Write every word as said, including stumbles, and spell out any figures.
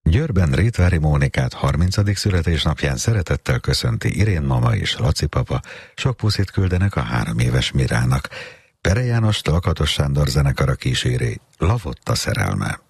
Győrben Rétvári Mónikát harmincadik születésnapján szeretettel köszönti Irén mama és Laci papa, sok puszit küldenek a három éves Mirának. Pere Jánost Lakatos Sándor zenekara kíséri Lavott a szerelme.